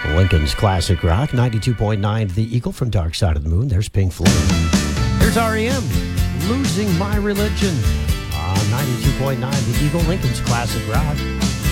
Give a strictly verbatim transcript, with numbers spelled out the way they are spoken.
Lincoln's Classic Rock, ninety-two point nine The Eagle from Dark Side of the Moon. There's Pink Floyd. Here's R E M, Losing My Religion, on ninety-two point nine The Eagle, Lincoln's Classic Rock.